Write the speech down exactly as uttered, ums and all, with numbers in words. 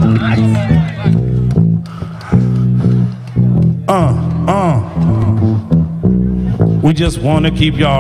Uh, uh. We just want to keep y'all